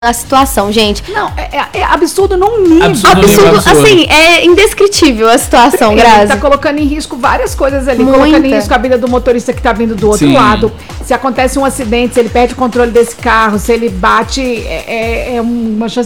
a situação, gente. Não, é absurdo num nível. Absurdo, assim, é indescritível a situação, Grazi. Ele tá colocando em risco várias coisas ali. Muita. Colocando em risco a vida do motorista que tá vindo do outro lado. Se acontece um acidente, se ele perde o controle desse carro, se ele bate, é uma chance